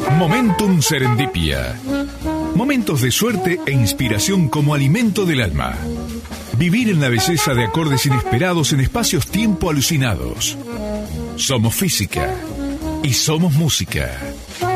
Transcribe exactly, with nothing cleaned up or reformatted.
Momentum Serendipia. Momentos de suerte e inspiración como alimento del alma. Vivir en la belleza de acordes inesperados en espacios-tiempo alucinados. Somos física y somos música.